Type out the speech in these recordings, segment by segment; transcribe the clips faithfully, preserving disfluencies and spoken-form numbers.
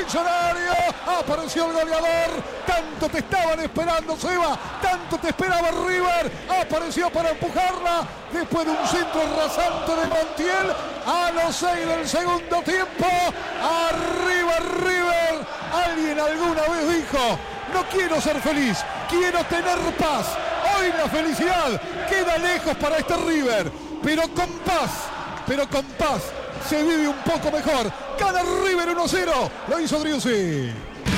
Centenario. Apareció el goleador. Tanto te estaban esperando, Seba. Tanto te esperaba River. Apareció para empujarla. Después de un centro rasante de Montiel. A los seis del segundo tiempo. Arriba River. Alguien alguna vez dijo: no quiero ser feliz, quiero tener paz. Hoy la felicidad queda lejos para este River. Pero con paz, pero con paz se vive un poco mejor. Gana River uno cero. Lo hizo Driussi.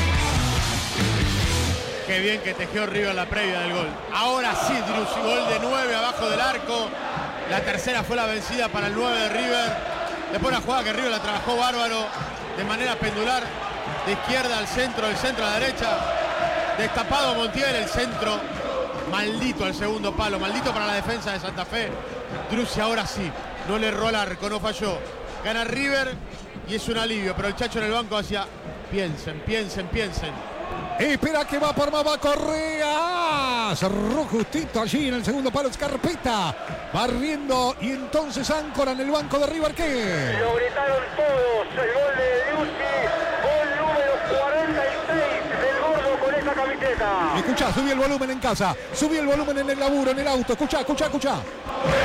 Qué bien que tejió River la previa del gol. Ahora sí, Driussi, gol de nueve abajo del arco. La tercera fue la vencida para el nueve de River. Después una jugada que River la trabajó bárbaro, de manera pendular, de izquierda al centro, del centro a la derecha. Destapado Montiel, el centro. Maldito al segundo palo, maldito para la defensa de Santa Fe. Driussi ahora sí, no le erró al arco, no falló. Gana River y es un alivio, pero el Chacho en el banco hacía: piensen, piensen, piensen. Espera que va por Maba Correa. Cerró justito allí en el segundo palo Scarpetta. Barriendo y entonces Áncora en el banco de River. ¿Qué? Lo gritaron todos. El gol de Driussi. Gol número cuarenta y seis del gordo con esa camiseta. Escuchá, subí el volumen en casa. Subí el volumen en el laburo, en el auto. Escuchá, escuchá, escuchá.